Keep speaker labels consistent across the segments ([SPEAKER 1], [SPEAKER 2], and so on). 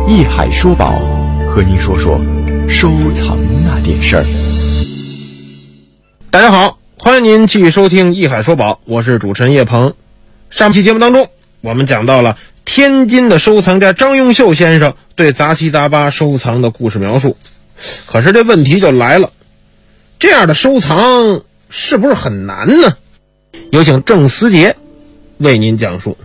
[SPEAKER 1] 艺海说宝，和您说说收藏那点事儿。
[SPEAKER 2] 大家好，欢迎您继续收听艺海说宝，我是主持人叶鹏。上期节目当中，我们讲到了天津的收藏家张永秀先生对杂七杂八收藏的故事描述。可是这问题就来了，这样的收藏是不是很难呢？有请郑思杰为您讲述。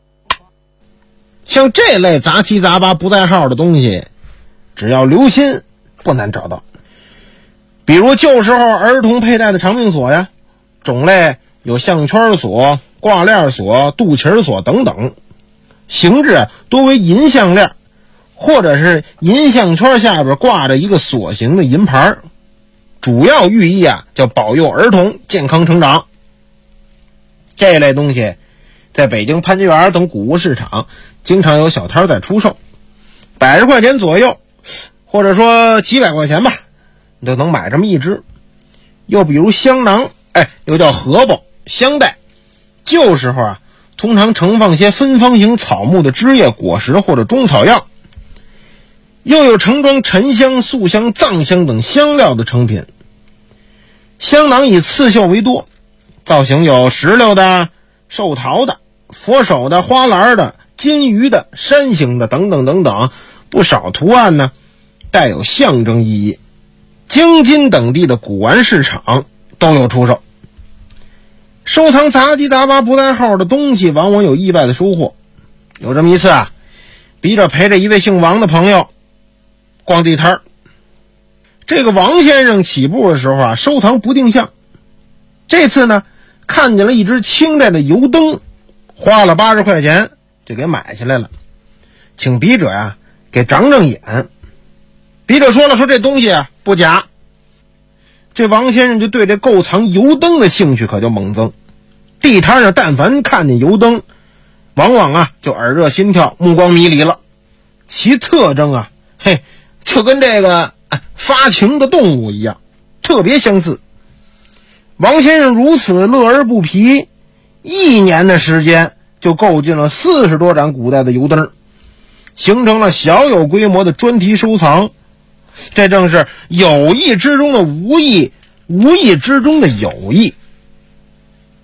[SPEAKER 2] 像这类杂七杂八不带号的东西，只要留心不难找到。比如旧时候儿童佩戴的长命锁呀，种类有项圈锁、挂链锁、肚脐锁等等，形制多为银项链，或者是银项圈下边挂着一个锁形的银牌，主要寓意叫保佑儿童健康成长。这类东西在北京潘家园等古物市场经常有小摊在出售，100块钱左右，或者说几百块钱吧，你就能买这么一只。又比如香囊，又叫荷包、香袋，旧时候通常盛放些分方形草木的枝叶、果实或者中草药。又有盛装沉香、素香、藏香等香料的成品。香囊以刺绣为多，造型有石榴的、寿桃的、佛手的、花篮的、金鱼的、山形的等等等等，不少图案呢带有象征意义。京津等地的古玩市场都有出售。收藏杂七杂八不带号的东西往往有意外的收获。有这么一次笔者陪着一位姓王的朋友逛地摊，这个王先生起步的时候收藏不定向。这次呢看见了一只清代的油灯，花了80块钱就给买下来了，请笔者给长长眼。笔者说这东西不假。这王先生就对这购藏油灯的兴趣可就猛增。地摊上但凡看见油灯，往往就耳热心跳，目光迷离了。其特征就跟这个发情的动物一样，特别相似。王先生如此乐而不疲，1年的时间就购进了40多盏古代的油灯，形成了小有规模的专题收藏。这正是有意之中的无意，无意之中的有意。